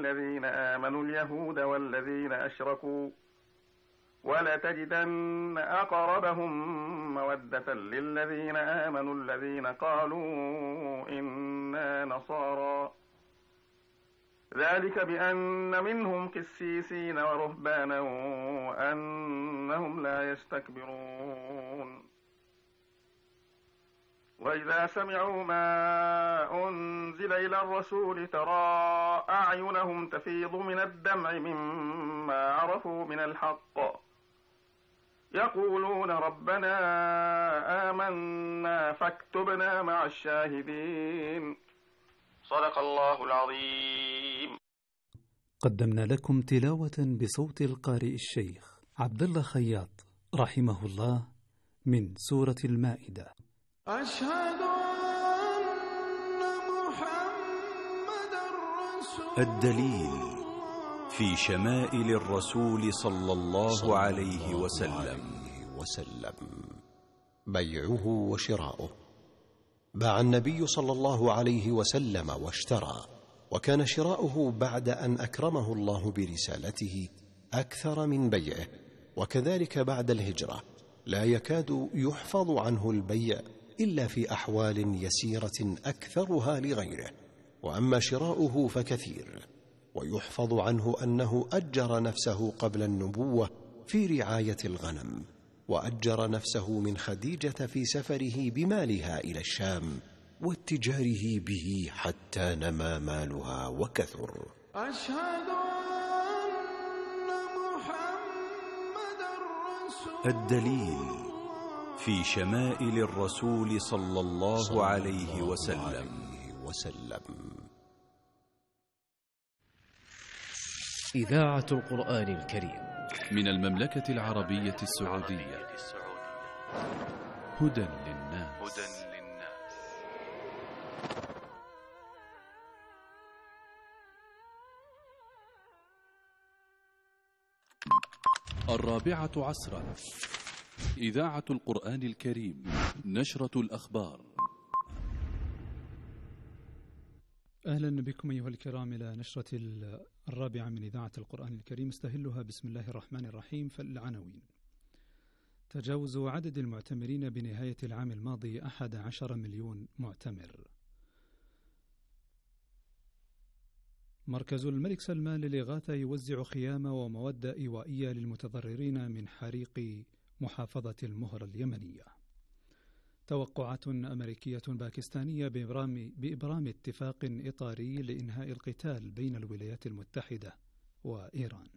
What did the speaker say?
للذين آمنوا اليهود والذين أشركوا ولتجدن أقربهم مودة للذين آمنوا الذين قالوا إنا نصارى ذلك بأن منهم قسيسين ورهبانا وأنهم لا يستكبرون وإذا سمعوا ما أنزل إلى الرسول ترى أعينهم تفيض من الدمع مما عرفوا من الحق يقولون ربنا آمنا فاكتبنا مع الشاهدين صدق الله العظيم. قدمنا لكم تلاوة بصوت القارئ الشيخ عبد الله خياط رحمه الله من سورة المائدة. أشهد أن محمدًا رسول الدليل في شمائل الرسول صلى الله عليه وسلم. بيعه وشراؤه. باع النبي صلى الله عليه وسلم واشترى، وكان شراؤه بعد أن أكرمه الله برسالته أكثر من بيعه، وكذلك بعد الهجرة لا يكاد يحفظ عنه البيع إلا في أحوال يسيرة أكثرها لغيره، وأما شراؤه فكثير، ويحفظ عنه أنه أجر نفسه قبل النبوة في رعاية الغنم، وأجر نفسه من خديجة في سفره بمالها إلى الشام واتجاره به حتى نما مالها وكثر. أشهد أن محمدًا رسول الدليل في شمائل الرسول صلى الله عليه وسلم. إذاعة القرآن الكريم من المملكة العربية السعودية. هدى للناس. الرابعة عصرا. إذاعة القرآن الكريم. نشرة الأخبار. أهلا بكم أيها الكرام إلى نشرة الرابعة من إذاعة القرآن الكريم، استهلها بسم الله الرحمن الرحيم. فالعناوين: تجاوز عدد المعتمرين بنهاية العام الماضي 11 مليون معتمر. مركز الملك سلمان للإغاثة يوزع خيام ومواد إيوائية للمتضررين من حريق محافظة المهر اليمنية. توقعات أمريكية باكستانية بإبرام اتفاق إطاري لإنهاء القتال بين الولايات المتحدة وإيران.